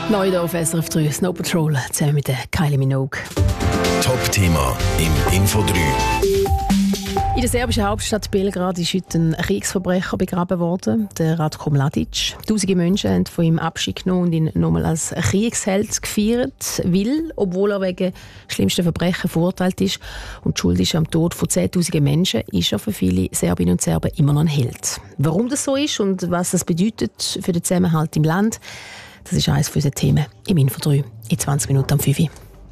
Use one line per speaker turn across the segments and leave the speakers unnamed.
Neu hier auf SRF 3, Snow Patrol, zusammen mit der Kylie Minogue.
Top-Thema im Info 3.
In der serbischen Hauptstadt Belgrad ist heute ein Kriegsverbrecher begraben worden, der Ratko Mladic. Tausende Menschen haben von ihm Abschied genommen und ihn nochmal als Kriegsheld gefeiert, weil, obwohl er wegen schlimmsten Verbrechen verurteilt ist und schuld ist am Tod von 10'000 Menschen, ist er für viele Serbinnen und Serben immer noch ein Held. Warum das so ist und was das bedeutet für den Zusammenhalt im Land, das ist eines unserer Themen im Info 3 in 20 Minuten am 5 Uhr.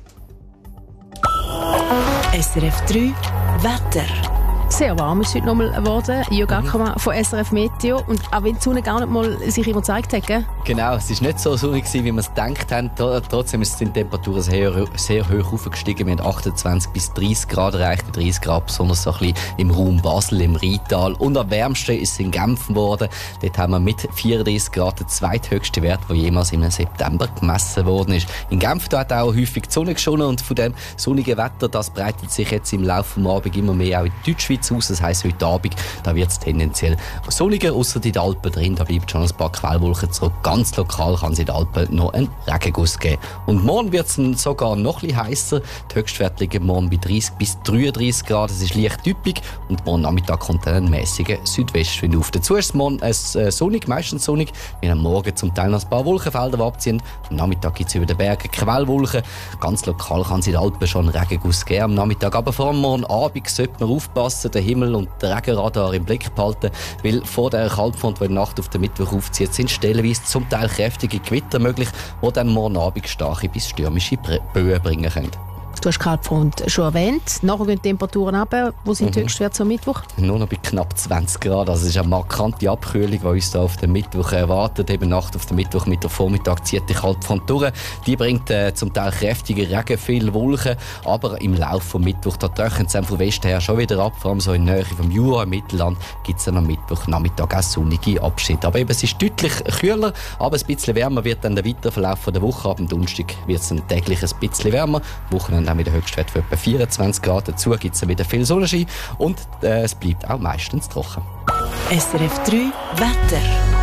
SRF 3 Wetter.
Sehr warm ist es heute nochmal geworden. Jörg Ackermann von SRF Meteo. Und auch wenn die Sonne gar nicht mal sich immer gezeigt hat, gell?
Genau, es war nicht so sonnig, wie wir es gedacht haben. Trotzdem sind die Temperaturen sehr hoch aufgestiegen. Wir haben 28 bis 30 Grad erreicht. 30 Grad besonders so ein bisschen im Raum Basel, im Rheintal. Und am wärmsten ist es in Genf geworden. Dort haben wir mit 34 Grad den zweithöchsten Wert, der jemals im September gemessen worden ist. In Genf hat auch häufig die Sonne geschonen. Und von dem sonnigen Wetter, das breitet sich jetzt im Laufe des Abends immer mehr auch in die Deutschschweiz aus. Das heisst, heute Abend da wird es tendenziell sonniger, ausser in den Alpen drin. Da bleibt schon ein paar Quellwolken zurück. Ganz lokal kann es in den Alpen noch einen Regenguss geben. Und morgen wird es sogar noch ein bisschen heißer. Die Höchstwerte liegen morgen bei 30 bis 33 Grad. Es ist leicht typisch. Und morgen Nachmittag kommt dann ein mäßiger Südwestwind auf. Dazu ist es morgen sonnig, meistens sonnig. Wir haben morgen zum Teil noch ein paar Wolkenfelder, die abziehen. Am Nachmittag gibt es über den Bergen Quellwolken. Ganz lokal kann es in den Alpen schon einen Regenguss geben am Nachmittag. Aber vor allem morgen Abend sollte man aufpassen, den Himmel und den Regenradar im Blick behalten, weil vor der Kaltfront, die in der Nacht auf den Mittwoch aufzieht, sind stellenweise zum Teil kräftige Gewitter möglich, die dann morgen Abend starke bis stürmische Böen bringen können.
Du hast die Kaltfront schon erwähnt. Nachher gehen die Temperaturen runter. Wo sind die Höchstwerte am Mittwoch?
Nur noch bei knapp 20 Grad. Also es ist eine markante Abkühlung, die uns da auf den Mittwoch erwartet. Eben Nacht auf den Mittwoch, Mittwochvormittag zieht die Kaltfront durch. Die bringt zum Teil kräftige Regen, viel Wolken. Aber im Laufe des Mittwochs, da trocknet es dann von Westen her schon wieder ab. Vor allem so in der Nähe vom Jura, im Mittelland, gibt es dann am Mittwochnachmittag auch sonnige Abschnitte. Aber eben, es ist deutlich kühler, aber ein bisschen wärmer wird dann der Weiterverlauf der Woche. Ab dem Donnerstag wird es dann täglich ein bisschen wärmer. Wochenende haben wir den Höchstwert von etwa 24 Grad. Dazu gibt es dann wieder viel Sonnenschein und es bleibt auch meistens trocken.
SRF 3 Wetter.